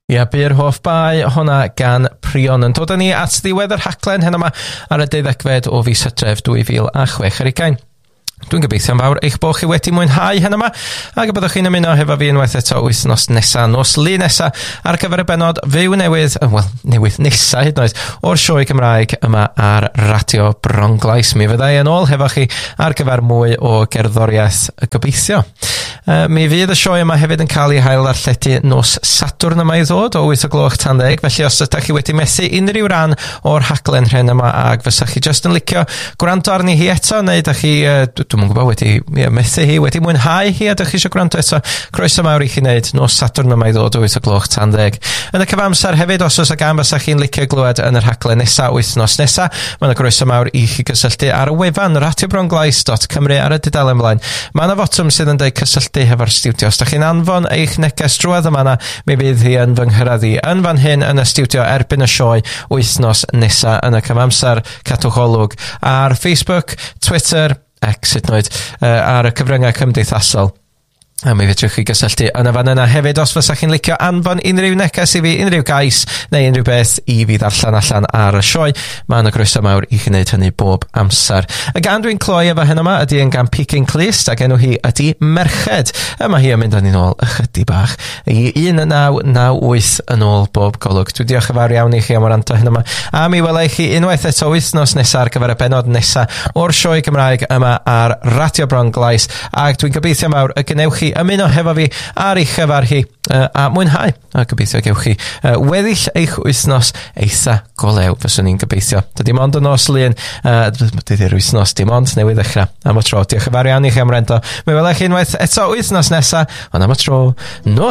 Ia, by'r hoff bai hwnna gan Prion yn dod â ni at ddiwedd yr rhaglen hyn yma ar y 12 o fis Hydref 2026. Dwi'n gobeithio yn fawr eich bod chi wedi mwynhau hyn yma ac y byddwch chi'n ymuno hefo fi unwaith eto wythnos nesa, nos Lun nesa ar gyfer y benod fyw newydd nesa hyd yn oed o'r sioe Gymraeg yma ar Radio Bronglais. Mi fyddai yn ôl hefo chi ar gyfer mwy o gerddoriaeth y gobeithio. Mi fydd y sioe yma hefyd yn cael ei hail arlledu nos Sadwrn yma i ddod o 8:10, felly os ydych chi wedi methu unrhyw ran o'r rhaglen hyn yma ac fysach chi just yn licio gwrando arni hi eto neu ydych chi dwi'n yn gwybod wedi methu hi, wedi mwynhau hi a ydych chi eisiau gwrando eto, croeso mawr i chi wneud nos Sadwrn yma i ddod o 8:10. Yn y cyfamser hefyd, os oes ag am fysach chi'n licio glywed yn yr rhaglen nesa wythnos nesa, mae'n groeso mawr i chi gysylltu ar y wefan radiobronglais.cymru ar y dudalen ymlaen. Mae yna fotwm sydd yn dweud cysylltu hefo'r stiwdio. Os ydych chi'n anfon eich neges drwedd yma, mi fydd hi yn fy nghyrraedd i yn fan hyn yn y stiwdio erbyn y sioe wythnos nesa yn y cyfamser. Cadwch olwg ar Facebook, Twitter, X hyd yn oed, ar y cyfryngau cymdeithasol. A mi fedrwch chi gysylltu yn y fan yna hefyd os fysach chi'n licio anfon unrhyw neges i fi, unrhyw gais neu unrhyw beth i fi ddarllen allan ar y sioe. Mae yna groeso mawr i chi wneud hynny bob amser. Y gan dwi'n cloi efo hyn yma ydy yn gan Peking Clust ac enw hi ydy Merched. Mae hi yn mynd â ni nôl ychydig bach i 1998 yn ôl bob golwg. Dwi'n diolch yn fawr iawn i chi am wrando hyn yma a mi welai chi unwaith eto wythnos nesa ar gyfer y benod nesa o'r sioe Gymraeg yma ar Radio Bronglais ac dwi'n gobeithio mawr y gwnewch chi ymuno hefo fi ar eich chyfar hi a mwynhau a gobeithio gewch chi weddill eich wythnos eitha golew fyswn ni'n gobeithio. Dydy mond y nos Lun dydy'r wythnos dim ond newydd ddechrau am y tro. Diolch yn fawr iawn i chi am wrando. Mi welai chi unwaith eto wythnos nesa ond am y tro nos